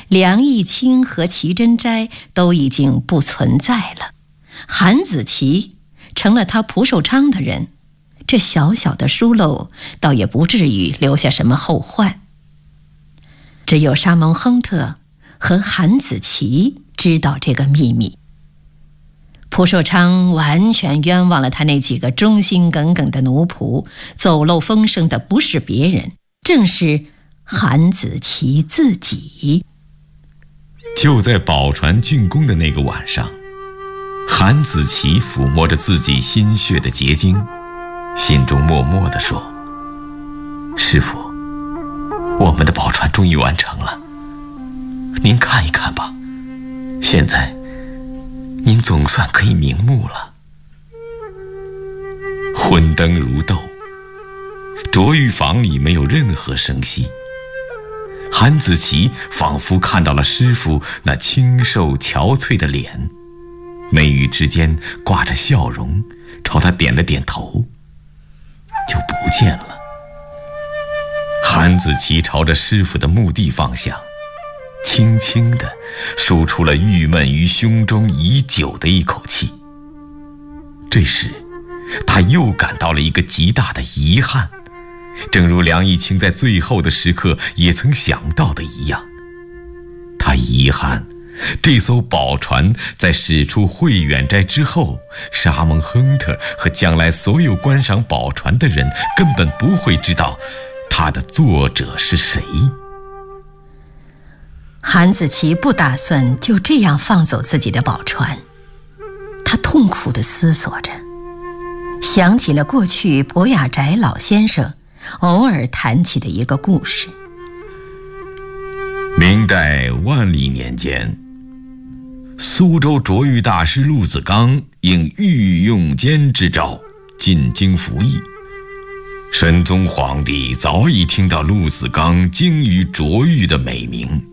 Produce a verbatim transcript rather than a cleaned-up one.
梁义清和齐真斋都已经不存在了，韩子琪成了他蒲寿昌的人，这小小的疏漏倒也不至于留下什么后患。只有沙蒙亨特和韩子琪知道这个秘密。蒲寿昌完全冤枉了他那几个忠心耿耿的奴仆，走漏风声的不是别人，正是韩子琪自己。 就在宝船竣工的那个晚上，韩子琪抚摸着自己心血的结晶，心中默默地说：师父，我们的宝船终于完成了，您看一看吧，现在您总算可以瞑目了。昏灯如豆，着浴房里没有任何声息。韩子琪仿佛看到了师父那清瘦憔悴的脸，眉宇之间挂着笑容，朝他点了点头，就不见了。韩子琪朝着师父的墓地方向，轻轻地舒出了郁闷于胸中已久的一口气。这时他又感到了一个极大的遗憾，正如梁义清在最后的时刻也曾想到的一样，他遗憾这艘宝船在驶出慧远斋之后，沙蒙亨特和将来所有观赏宝船的人根本不会知道它的作者是谁。 韩子琪不打算就这样放走自己的宝船，他痛苦地思索着，想起了过去博雅宅老先生偶尔谈起的一个故事。 明代万历年间，苏州卓玉大师陆子刚应御用监之召进京服役。神宗皇帝早已听到陆子刚精于卓玉的美名，